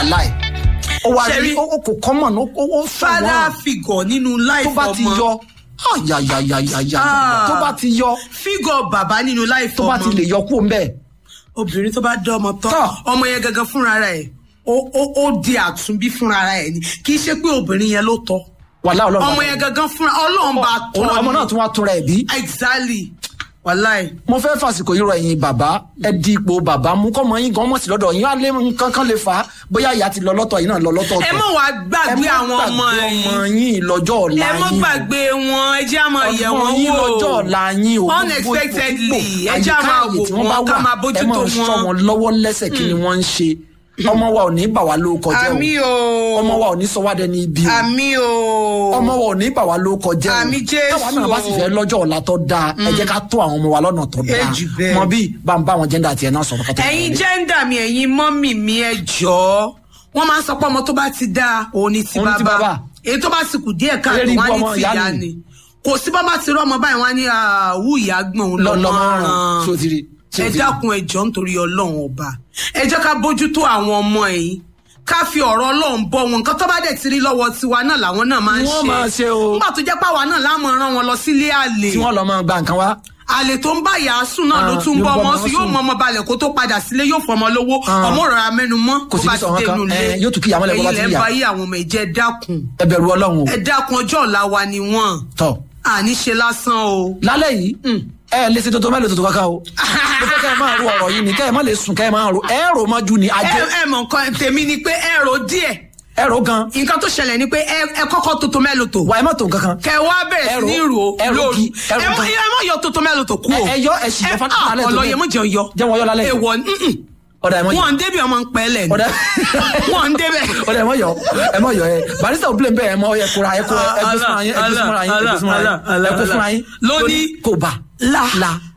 wàláì ó wà rí ó kò common ó father figure nínú life ọmọ tó bá ti yọ tó bá ti yọ figure bàbá nínú life ọmọ tó bá ti lè yọ kú ń bẹ́ẹ̀. obìnrin tó bá dán ọmọ tán ọmọ yẹn gangan fúnra rẹ̀ ó di àtúnbí fúnra rẹ̀ ni kì í ṣe pé obìnrin yẹn ló tọ́ ọmọ yẹn gangan fúnra Ọlọ́run bá tọ́ ọmọ náà tún wá tún rẹ̀ bí. exactly wàláì. mo fẹ́ fàsìkò yìí rọ ẹ̀yin bàbá ẹ di ipò bàbá mú kọ́mọ yín gan mọ̀ sí lọ́dọ̀ yín á lé nǹkan kan lè fà á bóyá ìyá ti lọ lọ́tọ̀ yín náà lọ lọ́tọ̀ ẹ mọ̀ wá gbàgbé àwọn ọmọ yín lọ́jọ́ ọ̀la yín ẹ mọ̀ gbàgbé wọn ẹ jẹ́ àmọ́ yẹ̀ wọ́n wò lọ́jọ́ ọ̀la yín o unexpectedly ẹ jẹ́ àmọ́ wò wọ́n ká máa bójútó wọn ẹ máa sọ wọn lọ́wọ́ lẹ́sẹ̀ kí ni wọ́n ń ṣe ọmọ wa ò ní bà wá lórúkọ jẹ́ o ọmọ wa ò ní sọ wá dẹni ibi o àmín o ọmọ wa ò ní bà wá lórúkọ jẹ́ o àmín Jésù táwa náà bá sì fẹ́ lọ́jọ́ ọ̀la tó dáa ẹ jẹ́ ká tó àwọn ọmọ wa lọ́nà tó dáa mọ bí bá ń bá àwọn jẹ́ndà tiẹ̀ náà sọ̀rọ̀ kátó. ẹ̀yin jẹ́ndà mi ẹ̀yin mọ́mì mi ẹ jọ̀ọ́ wọ́n máa ń sọ pé ọmọ tó bá ti dáa òun ni ti bàbá èyí tó bá sì kù díẹ̀ káàtó wọ́n á ní ti ìyá ni kò sí bá bá ti rọ́ ọmọ báyìí wọ́n á ní àwù ìyá gbọ̀n lọ́mọ ẹ dákun ẹ jọ̀ọ́ nítorí Ọlọ́run ọba ẹ jẹ́ ká bójútó àwọn ọmọ yìí ká fi ọ̀rọ̀ Ọlọ́run bọ́ wọn nǹkan tó bá dẹ̀ ti rí lọ́wọ́ tiwa náà làwọn náà máa ń ṣe nígbà tó jẹ́ pàwa náà láàmú rán wọn lọ sílé àlè tí wọ́n lọ máa gba nǹkan wá. àlè tó ń bá ìyá sùn náà ló tún bọ́ ọmọ sí yóò mọ ọmọ balẹ̀ kó tó padà sílé yóò fọmọ lówó ọmọ rọra mẹ́nu mọ́ kò sí sọ wọn kan yóò tún kí ìyàwó lẹ́kọ̀ọ́ bá ti yà ẹ̀yin lẹ́ bá yí àwọn ọmọ ìjẹ́ dákun ẹ bẹ̀rù Ọlọ́run o ẹ dákun ọjọ́ ọ̀la wa ni wọ́n àní ṣe lásán o. lálẹ́ yìí ẹ lè ṣe tuntun mẹ́lẹ̀ tuntun kankan o mo fẹ́ kẹ́ ẹ máa ro ọ̀rọ̀ yìí ni kẹ́ ẹ má lè sùn kẹ́ ẹ máa ro ẹ rò mọ́jú ni ajé. ẹ mọ̀ nǹkan tèmi ni pé ẹ rò díẹ̀. ẹ rò gan. nǹkan tó ṣẹlẹ̀ ni pé ẹ kọ́kọ́ tuntun mẹ́lò tó. wà ẹ má tó nǹkan kan. kẹ wá bẹ̀rẹ̀ sí ní rò lóru ẹ má yọ tuntun mẹ́lò tó kú o. ẹ yọ ẹ sì yọ fún alẹ́ tó bẹ́ẹ̀. ọlọ́yẹ mọ̀ jẹun yọ. jẹ́ wọn yọ lálẹ́. èèwọ̀ ọ̀dà ẹ̀mọ́ yọ. wọn débi ọmọ ń pẹ́ lẹ̀ ni. wọn débẹ̀. ọ̀dà ẹ̀mọ́ yọ ẹ̀mọ́ yọ ẹ barista ò blame bẹ́ẹ̀ ẹ̀mọ́ ẹ kóra ẹ kó ẹ gbé fúnra yín ẹ gbé fúnra yín ẹ gbé fúnra yín lóní kò bá la